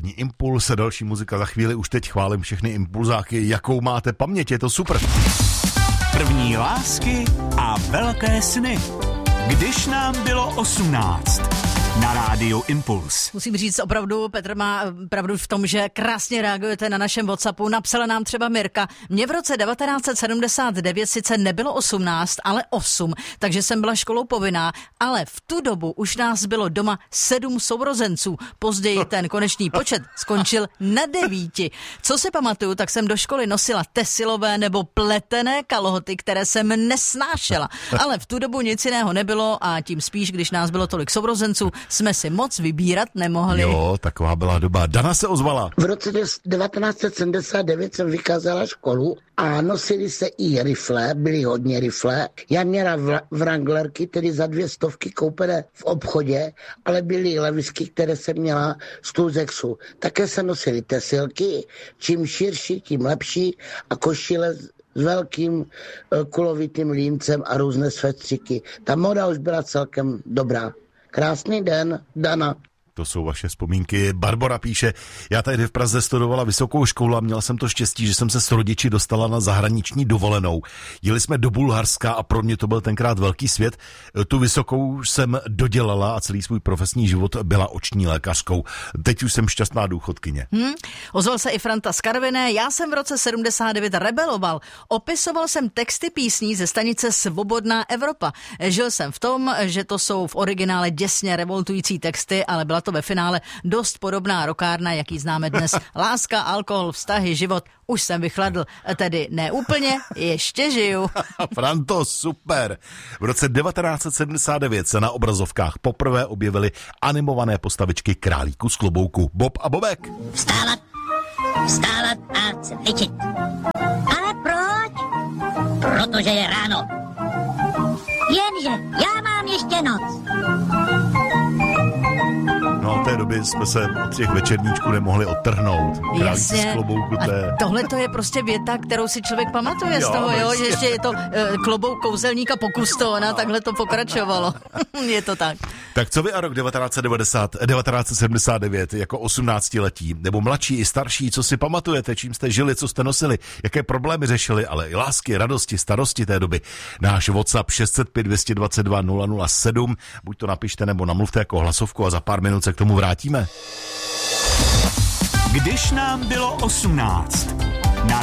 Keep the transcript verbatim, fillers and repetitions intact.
Ranní impuls, další muzika za chvíli, už teď chválím všechny impulzáky, jakou máte paměť, je to super. První lásky a velké sny. Když nám bylo osmnáct. Na rádiu Impuls. Musím říct, opravdu Petr má pravdu v tom, že krásně reagujete na našem WhatsAppu. Napsala nám třeba Mirka. Mně v roce devatenáct set sedmdesát devět sice nebylo osmnáct, ale osm, takže jsem byla školou povinná, ale v tu dobu už nás bylo doma sedm sourozenců. Později ten konečný počet skončil na devíti. Co si pamatuju, tak jsem do školy nosila tesilové nebo pletené kalhoty, které jsem nesnášela. Ale v tu dobu nic jiného nebylo a tím spíš, když nás bylo tolik sourozenců, jsme si moc vybírat nemohli. Jo, taková byla doba. Dana se ozvala. V roce devatenáct set sedmdesát devět jsem vykázala školu a nosili se i rifle, byly hodně rifle. Já měla wranglerky, tedy za dvě stovky koupené v obchodě, ale byly levisky, které jsem měla z Tulzexu. Také se nosily tesilky, čím širší, tím lepší a košile s velkým kulovitým límcem a různé svetříky. Ta moda už byla celkem dobrá. Krásný den, Dana. To jsou vaše vzpomínky. Barbora píše, já tady v Praze studovala vysokou školu a měla jsem to štěstí, že jsem se s rodiči dostala na zahraniční dovolenou. Jeli jsme do Bulharska a pro mě to byl tenkrát velký svět. Tu vysokou jsem dodělala a celý svůj profesní život byla oční lékařkou. Teď už jsem šťastná důchodkyně. Hmm. Ozval se i Franta z Karviné. Já jsem v roce sedmdesát devět rebeloval. Opisoval jsem texty písní ze stanice Svobodná Evropa. Žil jsem v tom, že to jsou v originále děsně revoltující texty, ale byla to ve finále dost podobná rokárna, jaký známe dnes. Láska, alkohol, vztahy, život. Už jsem vychladl, tedy ne úplně, ještě žiju. Franto, super. V roce devatenáct set sedmdesát devět se na obrazovkách poprvé objevily animované postavičky Králíku z klobouku. Bob a Bobek. Vstávat, vstávat a cvičit. Ale proč? Protože je ráno. Jenže já mám ještě noc. No a té doby jsme se od těch večerníčků nemohli odtrhnout. Králík z klobouku, to je... Tohle to je prostě věta, kterou si člověk pamatuje jo, z toho, jo, že ještě je to uh, klobouk kouzelníka Pokustona, no. Takhle to pokračovalo. Je to tak. Tak co vy a rok devatenáct set devadesát, devatenáct set sedmdesát devět jako osmnáctiletí, nebo mladší i starší, co si pamatujete, čím jste žili, co jste nosili, jaké problémy řešili, ale i lásky, radosti, starosti té doby. Náš WhatsApp šest set pět dvě dvacet dva nula nula sedm, buď to napište nebo namluvte jako hlasovku a za pár minut se k tomu vrátíme. Když nám bylo osmnáct.